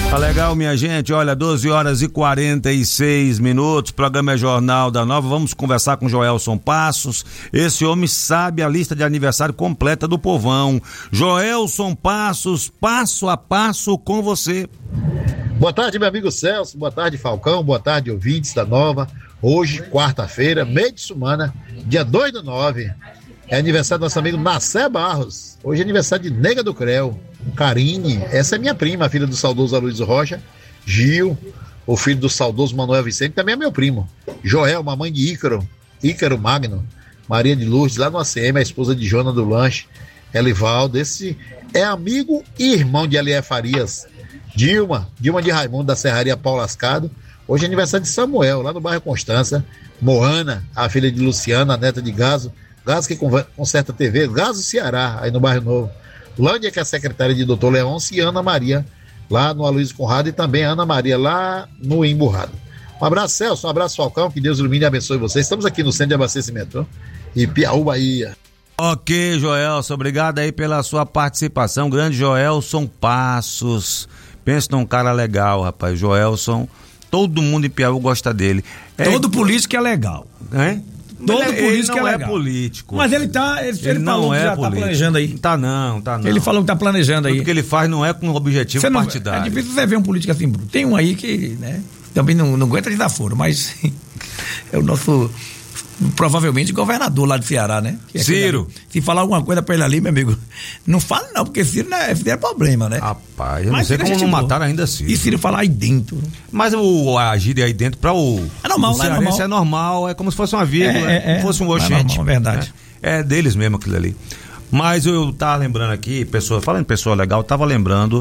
Tá legal, minha gente, olha, 12 horas e 46 minutos, programa é Jornal da Nova, vamos conversar com Joelson Passos, esse homem sabe a lista de aniversário completa do povão. Joelson Passos, passo a passo com você. Boa tarde, meu amigo Celso, boa tarde, Falcão, boa tarde, ouvintes da Nova. Hoje, quarta-feira, meio de semana, dia 2/9, é aniversário do nosso amigo Nassé Barros. Hoje é aniversário de Nega do Creu, Karine, essa é minha prima, filha do saudoso Aloysio Rocha, Gil, o filho do saudoso Manuel Vicente, também é meu primo, Joel, mamãe de Ícaro Magno, Maria de Lourdes, lá no ACM, a esposa de Jona do Lanche, Elivaldo, esse é amigo e irmão de Elié Farias, Dilma de Raimundo, da Serraria Paulo Lascado. Hoje é aniversário de Samuel, lá no bairro Constança, Moana, a filha de Luciana, a neta de Gaso que conserta TV, Gaso Ceará, aí no bairro Novo, Lândia, que é a secretária de Dr. Leôncio, e Ana Maria, lá no Aloysio Conrado, e também a Ana Maria, lá no Emburrado. Um abraço, Celso, um abraço, Falcão, que Deus ilumine e abençoe vocês. Estamos aqui no Centro de Abastecimento, e Piauí, Bahia. Ok, Joelson, obrigado aí pela sua participação, grande Joelson Passos. Pensa num cara legal, rapaz, Joelson, todo mundo em Piauí gosta dele. Todo político é legal. Hein? Todo político não é é legal. político. Mas ele falou que já tá planejando aí. Tá não. Ele falou que tá planejando aí. Tudo que ele faz não é com objetivo partidário. É difícil você ver um político assim, Bruno. Tem um aí que, né, também não aguenta de dar foro, mas é o nosso, provavelmente, governador lá de Ceará, né? Ciro. Se falar alguma coisa pra ele ali, meu amigo, não fala não, porque Ciro é problema, né? Rapaz, eu não sei como não mataram ainda Ciro. E Ciro falar aí dentro. Mas o agir aí dentro pra o... É normal, o cearense é normal, é como se fosse uma vírgula, como fosse um oxente. É verdade. É deles mesmo aquilo ali. Mas eu tava lembrando aqui, falando em pessoa legal, tava lembrando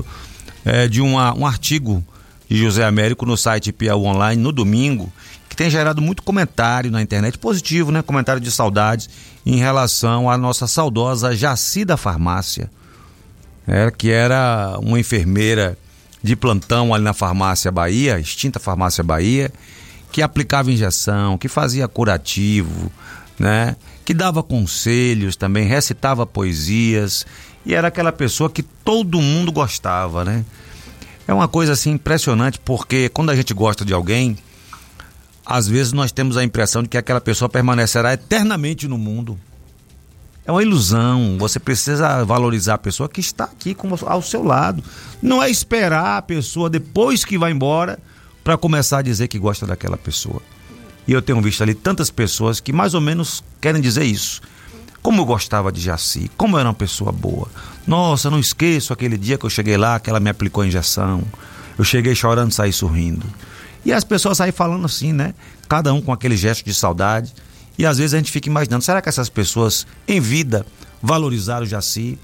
de um artigo de José Américo no site Piauí Online, no domingo, que tem gerado muito comentário na internet, positivo, né? Comentário de saudades em relação à nossa saudosa Jaci da Farmácia, que era uma enfermeira de plantão ali na Farmácia Bahia, extinta Farmácia Bahia, que aplicava injeção, que fazia curativo, né? Que dava conselhos também, recitava poesias, e era aquela pessoa que todo mundo gostava, né? É uma coisa assim impressionante, porque quando a gente gosta de alguém, às vezes nós temos a impressão de que aquela pessoa permanecerá eternamente no mundo. É uma ilusão. Você precisa valorizar a pessoa que está aqui ao seu lado. Não é esperar a pessoa depois que vai embora para começar a dizer que gosta daquela pessoa. E eu tenho visto ali tantas pessoas que mais ou menos querem dizer isso. Como eu gostava de Jaci, como eu era uma pessoa boa. Nossa, não esqueço aquele dia que eu cheguei lá, que ela me aplicou a injeção. Eu cheguei chorando, saí sorrindo. E as pessoas saem falando assim, né? Cada um com aquele gesto de saudade. E às vezes a gente fica imaginando, será que essas pessoas em vida valorizaram o Jaci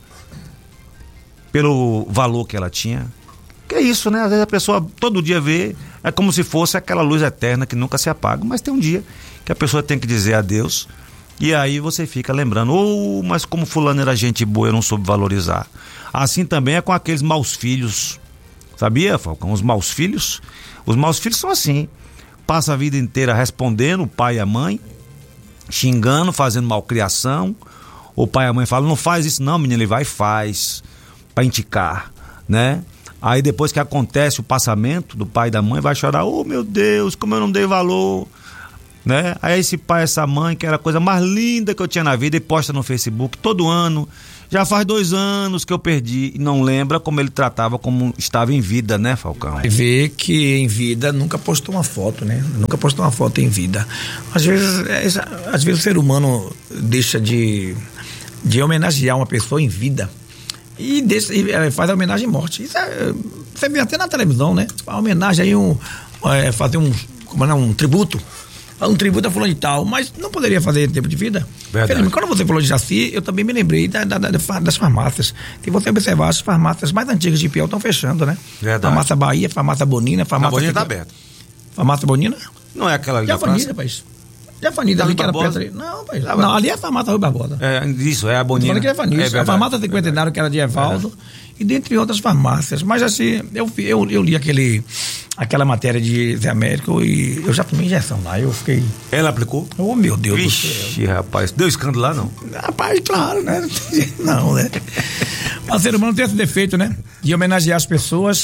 pelo valor que ela tinha? Que é isso, né? Às vezes a pessoa todo dia vê, é como se fosse aquela luz eterna que nunca se apaga. Mas tem um dia que a pessoa tem que dizer adeus. E aí você fica lembrando, mas como fulano era gente boa, eu não soube valorizar. Assim também é com aqueles maus filhos. Sabia, Falcão? Os maus filhos são assim. Passa a vida inteira respondendo o pai e a mãe, xingando, fazendo malcriação. O pai e a mãe falam, não faz isso não, menino. Ele vai e faz, pra indicar, né? Aí depois que acontece o passamento do pai e da mãe, vai chorar, meu Deus, como eu não dei valor, né? Aí esse pai, essa mãe, que era a coisa mais linda que eu tinha na vida, e posta no Facebook todo ano. Já faz 2 anos que eu perdi, e não lembra como ele tratava, como estava em vida, né, Falcão? Vai ver que em vida nunca postou uma foto, né? Nunca postou uma foto em vida. Às vezes o ser humano deixa de homenagear uma pessoa em vida e faz a homenagem em morte. Isso você vê até na televisão, né? A homenagem aí, fazer um tributo. Um tributo a fulano de tal, mas não poderia fazer em tempo de vida. Verdade. Quando você falou de Jaci, eu também me lembrei das farmácias. Se você observar, as farmácias mais antigas de Piauí estão fechando, né? Verdade. Farmácia Bahia, Farmácia Bonina, A Bonina está aberta. Farmácia Bonina? Não é aquela ali da praça? Rapaz. Jafanida ali que era perto ali. Não, rapaz. Não, ali é a Farmácia Rui Barbosa. Isso, é a Bonina. Que é a Farmácia Cinquentenário, que era de Evaldo, e dentre outras farmácias. Mas assim, eu li aquela matéria de Zé Américo e eu já tomei injeção lá, eu fiquei... Ela aplicou? Oh, meu Deus do céu. Vixe, rapaz, deu escândalo lá, não? Rapaz, claro, né? Não, né? Mas o ser humano tem esse defeito, né? De homenagear as pessoas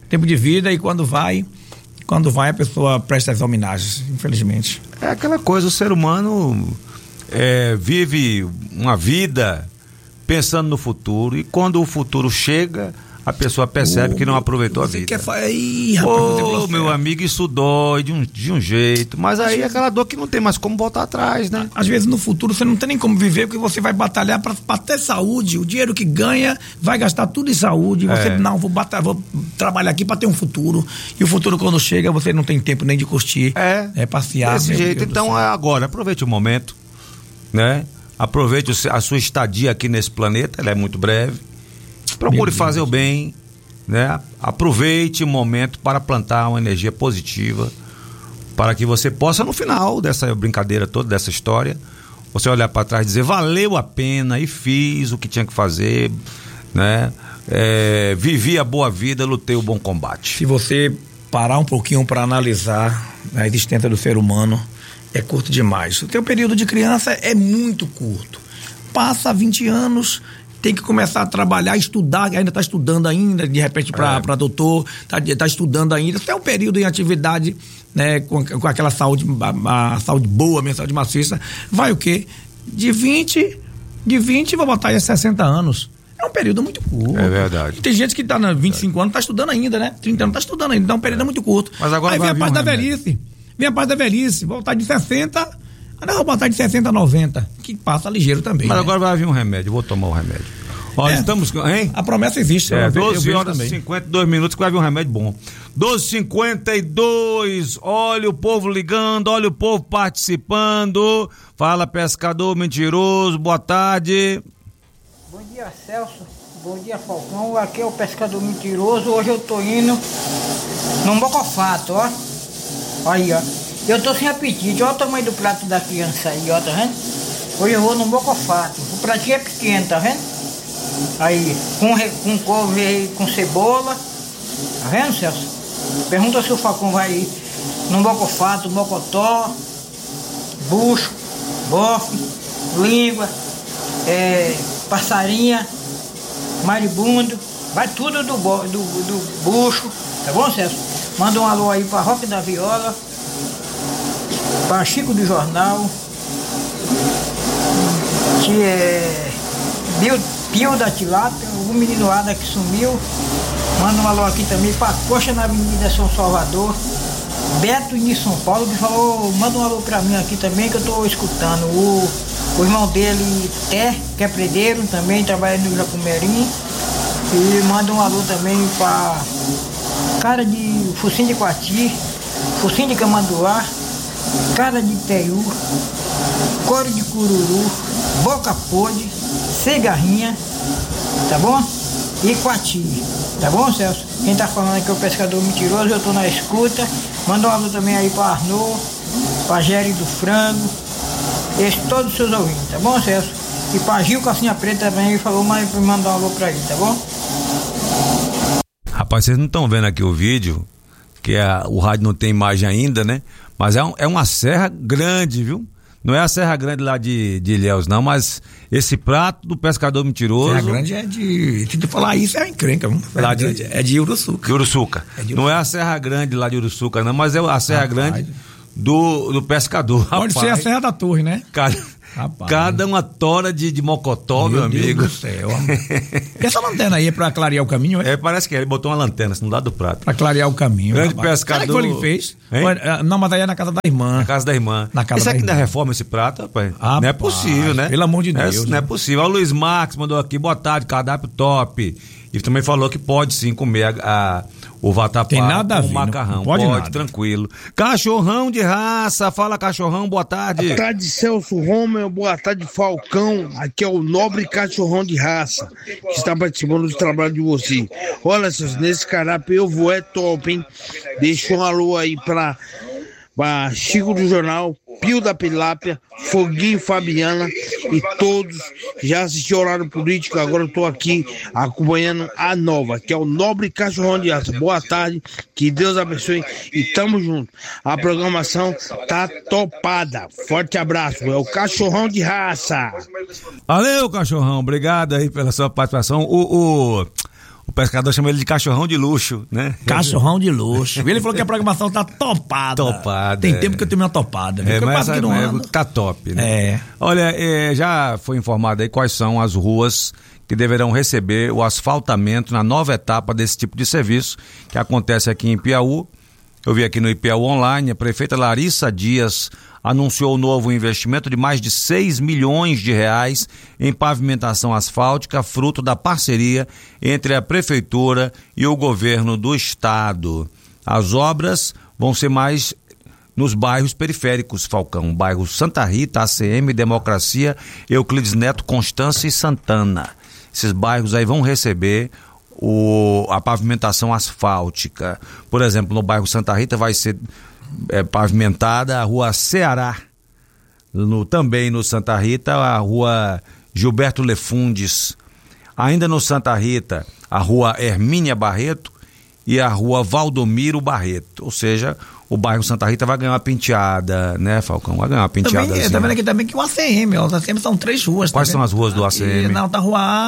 tempo de vida, e quando vai a pessoa presta as homenagens, infelizmente. É aquela coisa, o ser humano vive uma vida pensando no futuro, e quando o futuro chega, a pessoa percebe que não aproveitou a vida. Meu amigo, isso dói de um jeito, mas aí é aquela dor que não tem mais como voltar atrás, né? Às vezes no futuro você não tem nem como viver, porque você vai batalhar para ter saúde, o dinheiro que ganha vai gastar tudo em saúde, você vou trabalhar aqui para ter um futuro, e o futuro quando chega você não tem tempo nem de curtir, passear. Desse jeito, então é agora, aproveite o momento, né? Aproveite a sua estadia aqui nesse planeta, ela é muito breve. Procure fazer o bem, né? Aproveite o momento para plantar uma energia positiva, para que você possa, no final dessa brincadeira toda, dessa história, você olhar para trás e dizer, valeu a pena, e fiz o que tinha que fazer, né? Vivi a boa vida, lutei o bom combate. Se você parar um pouquinho para analisar a existência do ser humano, é curto demais. O teu período de criança é muito curto. Passa 20 anos... tem que começar a trabalhar, estudar, ainda está estudando ainda, de repente para doutor, tá estudando ainda, até um período em atividade, né, com aquela saúde, a saúde boa, a saúde maciça, vai o quê? De 20 vou botar aí a 60 anos. É um período muito curto. É verdade. E tem gente que tá na 25 anos, tá estudando ainda, né? 30 anos tá estudando ainda, então é um período muito curto. Mas agora aí vem a parte da velhice. Vem a parte da velhice, voltar de 60... Agora eu vou botar de 60 a 90, que passa ligeiro também. Mas agora vai vir um remédio, vou tomar o remédio. Ó, estamos, hein? A promessa existe. 12 horas e 52 minutos que vai vir um remédio bom. 12h52, olha o povo ligando, olha o povo participando. Fala, pescador mentiroso, boa tarde. Bom dia, Celso. Bom dia, Falcão. Aqui é o pescador mentiroso. Hoje eu tô indo num bocofato, ó. Aí, ó. Eu tô sem apetite, olha o tamanho do prato da criança aí, ó, tá vendo? Hoje eu vou no bocofato, o pratinho é pequeno, tá vendo? Aí, com couve, com cebola, tá vendo, Celso? Pergunta se o Falcão vai no bocofato, mocotó, bucho, bofe, língua, passarinha, maribundo, vai tudo do bucho, tá bom, Celso? Manda um alô aí pra Roque da Viola, para Chico do Jornal, Pio da Tilápia, o menino Ada que sumiu. Manda um alô aqui também para Coxa na Avenida São Salvador, Beto de São Paulo, que falou, manda um alô para mim aqui também, que eu tô escutando. O irmão dele, Té, que é predeiro, também trabalha no Jacumerim. E manda um alô também para cara de Focinho de Coati, Focinho de Camanduá, cara de Teiú, couro de cururu, boca podre, cigarrinha, tá bom? E Coati, tá bom, Celso? Quem tá falando aqui é o pescador mentiroso, eu tô na escuta. Manda um alô também aí pra Arnô, pra Géry do Frango, todos os seus ouvintes, tá bom, Celso? E pra Gil Calcinha Preta também, ele falou, mas mandar um alô pra ele, tá bom? Rapaz, vocês não estão vendo aqui o vídeo, que o rádio não tem imagem ainda, né? Mas é uma serra grande, viu? Não é a Serra Grande lá de Ilhéus, não, mas esse prato do pescador mentiroso... Serra Grande é de... Se tu falar isso, é uma encrenca. É de Uruçuca. De Uruçuca. Não é a Serra Grande lá de Uruçuca, não, mas é a Serra Grande do pescador. Pode ser a Serra da Torre, né? Cada uma tora de mocotó, meu amigo. Deus do céu. Essa lanterna aí é pra clarear o caminho, é? Parece que ele botou uma lanterna assim, no lado do prato. Pra clarear o caminho. Grande pescador. Será que foi ele que fez? Não, mas aí é na casa da irmã. Na casa da irmã. Isso aqui ainda reforma esse prato, rapaz? Não é possível, né? Pelo amor de Deus. Não é possível. O Luiz Marques mandou aqui, boa tarde, cardápio top. E também falou que pode sim comer o vatapá. Tem nada a ver, o macarrão. Pode, tranquilo. Cachorrão de raça, fala cachorrão, boa tarde. Boa tarde, Celso Romero, boa tarde, Falcão. Aqui é o nobre cachorrão de raça que está participando do trabalho de você. Olha, Celso, nesse cardápio eu vou, é top, hein? Deixa um alô aí pra Chico do Jornal, Pio da Tilápia, Foguinho Fabiana e todos. Já assisti o Horário Político, agora eu tô aqui acompanhando a nova, que é o Nobre Cachorrão de Raça. Boa tarde, que Deus abençoe e tamo junto. A programação tá topada. Forte abraço, é o Cachorrão de Raça. Valeu, cachorrão, obrigado aí pela sua participação. O pescador chama ele de cachorrão de luxo, né? Cachorrão de luxo. Ele falou que a programação tá topada. Tem tempo que eu tenho uma topada. Mas tá top, né? Olha, já foi informado aí quais são as ruas que deverão receber o asfaltamento na nova etapa desse tipo de serviço que acontece aqui em Piauí. Eu vi aqui no IPEU Online, a prefeita Larissa Dias anunciou o novo investimento de mais de 6 milhões de reais em pavimentação asfáltica, fruto da parceria entre a prefeitura e o governo do estado. As obras vão ser mais nos bairros periféricos, Falcão, bairro Santa Rita, ACM, Democracia, Euclides Neto, Constância e Santana. Esses bairros aí vão receber a pavimentação asfáltica. Por exemplo, no bairro Santa Rita vai ser pavimentada a rua Ceará. Também no Santa Rita, a rua Gilberto Lefundes. Ainda no Santa Rita, a rua Hermínia Barreto e a rua Valdomiro Barreto. Ou seja, o bairro Santa Rita vai ganhar uma penteada, né, Falcão? Vai ganhar uma penteada. Tá vendo aqui também que o ACM, os ACM são 3 ruas. Quais são as ruas do ACM? Tá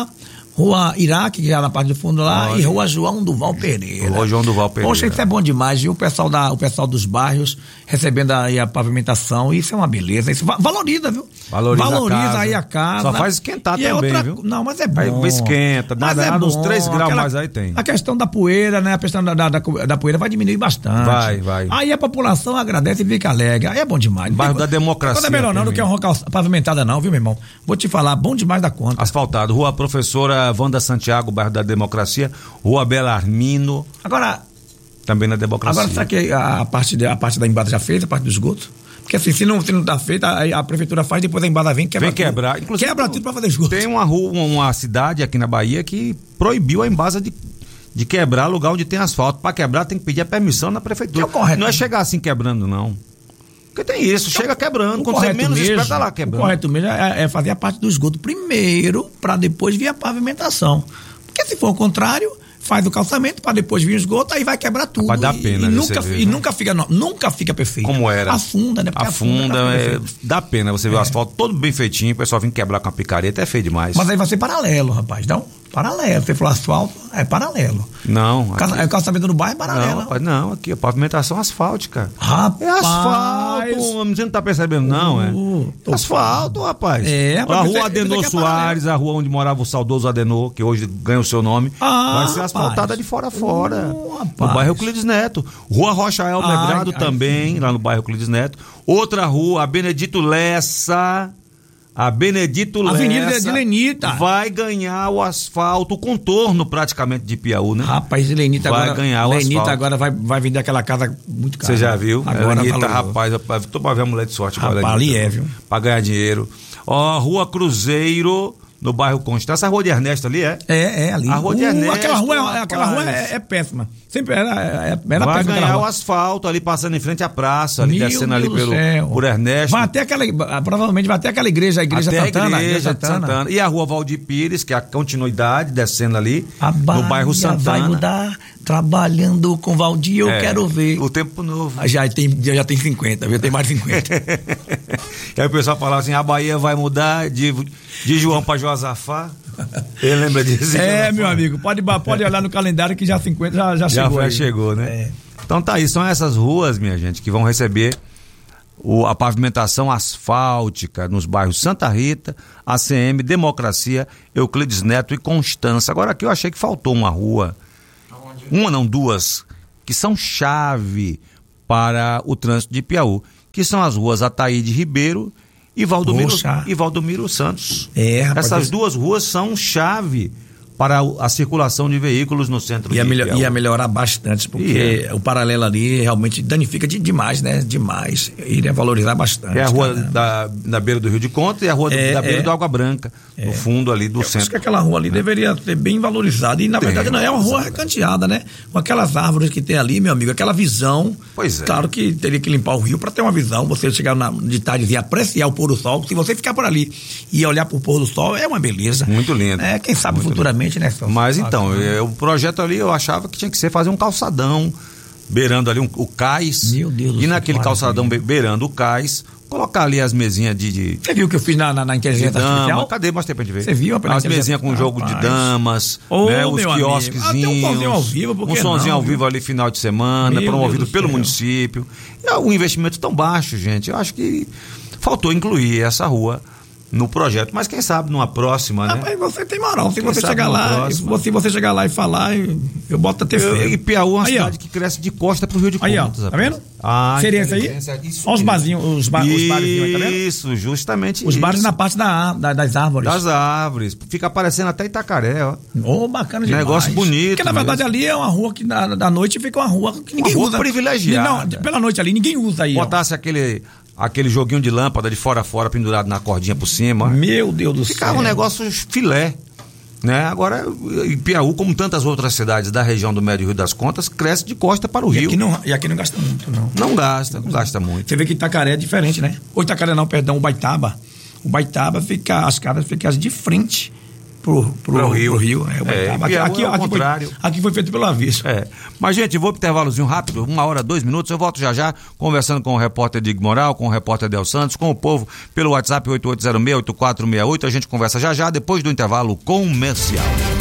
Rua Iraque, que é na parte do fundo lá, e Rua João Duval Pereira. Rua João Duval Pereira. Poxa, isso é bom demais, viu? O pessoal dos bairros recebendo aí a pavimentação, isso é uma beleza. Isso valoriza, viu? Valoriza aí a casa. Só faz esquentar também, viu? Não, mas é bom. Aí esquenta, nada uns 3 graus mais aí tem. A questão da poeira, né? A questão da poeira vai diminuir bastante. Vai. Aí a população agradece e fica alegre. Aí é bom demais. Bairro da Democracia. Não é melhor não do que uma rua pavimentada não, viu, meu irmão? Vou te falar, bom demais da conta. Asfaltado. Rua Professora Wanda Santiago, bairro da Democracia, Rua Belarmino. Agora, também na Democracia. Agora, será que a parte da embada já fez, a parte do esgoto? Porque assim, se não tá feita, a prefeitura faz, depois a embada vem quebrar. Inclusive, quebra tudo pra fazer esgoto. Tem uma cidade aqui na Bahia que proibiu a embasa de quebrar lugar onde tem asfalto. Para quebrar tem que pedir a permissão na prefeitura. Não é chegar assim quebrando, não. Porque tem isso, chega quebrando, quando você menos espera, tá lá quebrando. O correto mesmo é fazer a parte do esgoto primeiro, para depois vir a pavimentação. Porque se for o contrário, faz o calçamento para depois vir o esgoto, aí vai quebrar tudo. Vai dar pena. E nunca fica perfeito. Como era. Afunda, né? Dá pena você ver o asfalto todo bem feitinho, o pessoal vem quebrar com a picareta, é feio demais. Mas aí vai ser paralelo, rapaz, não? Paralelo. Você falou asfalto, é paralelo. Não. O calçamento no bairro é paralelo. Não, rapaz, não, aqui é pavimentação asfáltica. Rapaz. É asfalto, você não tá percebendo, não, asfalto, rapaz. A rua Adenor Soares, a rua onde morava o saudoso Adenor, que hoje ganha o seu nome, vai ser asfaltada de fora a fora. No bairro Euclides Neto. Rua Rochael Medrado também, lá no bairro Euclides Neto. Outra rua, a Benedito Lessa. Avenida de Lenita vai ganhar o asfalto, o contorno praticamente de Piauí, né? Rapaz, Lenita vai ganhar o asfalto. Lenita agora vai vender aquela casa muito cara. Você já viu? Agora Lenita, rapaz, tô pra ver a mulher de sorte. Rapaz, ali viu? Pra ganhar dinheiro. Rua Cruzeiro, no bairro Constância. A rua de Ernesto ali, É ali. A rua de Ernesto. Aquela rua é péssima. Sempre era péssima. Vai ganhar o asfalto ali, passando em frente à praça, ali descendo ali por Ernesto. Vai até provavelmente vai até aquela igreja, a igreja Santana. Igreja Santana. E a rua Valdir Pires, que é a continuidade, descendo ali, no bairro Santana. Vai mudar, trabalhando com Valdir, eu quero ver. O tempo novo. Já tem 50, viu? Tem mais de 50. E aí o pessoal falava assim, a Bahia vai mudar de João para Josafá. Ele lembra disso? Meu amigo, pode olhar no calendário que já 50 já chegou. Já chegou, né? Então tá aí, são essas ruas, minha gente, que vão receber a pavimentação asfáltica nos bairros Santa Rita, ACM, Democracia, Euclides Neto e Constância. Agora aqui eu achei que faltou uma rua, duas, que são chave para o trânsito de Piauí, que são as ruas Ataíde Ribeiro e Valdomiro Santos. Rapaz, essas duas ruas são chave para a circulação de veículos no centro de Piauí. Ia melhorar bastante, porque o paralelo ali realmente danifica demais, né? Demais. Iria valorizar bastante. É a rua da beira do Rio de Conta e a rua da beira do Água Branca, no fundo ali do centro. Acho que aquela rua ali deveria ser bem valorizada. E na verdade não é uma rua recanteada, né? Com aquelas árvores que tem ali, meu amigo, aquela visão. Pois é. Claro que teria que limpar o rio para ter uma visão. Você chegar de tardezinha, apreciar o pôr do sol. Se você ficar por ali e olhar pro pôr do sol, é uma beleza. Muito lindo. Quem sabe muito futuramente, lindo. Né, Celso? Mas então, o projeto ali eu achava que tinha que fazer um calçadão beirando ali o cais. Meu Deus do céu. E naquele calçadão beirando o cais, colocar ali as mesinhas de Você viu o que eu fiz na inteligência artificial? Cadê? Mostrei pra gente ver. Você viu? As mesinhas com jogo de damas, né, os quiosquezinhos. Tem um somzinho ao vivo, porque um somzinho ao vivo ali final de semana, promovido pelo município. É um investimento tão baixo, gente. Eu acho que faltou incluir essa rua no projeto, mas quem sabe numa próxima, né? Rapaz, você tem moral, se você chegar lá, se você chegar lá e falar, eu boto até feio. E Piauí é uma cidade que cresce de costa pro Rio de Contas. Aí, tá vendo? Seria isso aí? Olha os barzinhos, os barzinhos aí, tá vendo? Isso, justamente os bares na parte das árvores. Das árvores. Fica aparecendo até Itacaré, ó. Bacana demais. Negócio bonito. Porque na verdade ali é uma rua que da noite fica uma rua que ninguém usa. Privilegiada. Não, pela noite ali ninguém usa aí. Botasse aquele joguinho de lâmpada de fora a fora pendurado na cordinha por cima. Meu Deus do céu. Ficava um negócio filé, né? Agora, Piauí, como tantas outras cidades da região do Médio Rio das Contas, cresce de costa para o Rio. E aqui não gasta muito, não. Não gasta muito. Você vê que Itacaré é diferente, né? Ou Itacaré não, perdão, o Baitaba. O Baitaba as casas ficam de frente pro Rio. Aqui foi feito pelo avesso. Mas, gente, vou pro intervalozinho rápido, 1 hora, 2 minutos. Eu volto já, conversando com o repórter Dig Moral, com o repórter Del Santos, com o povo pelo WhatsApp 8806-8468. A gente conversa já, depois do intervalo comercial.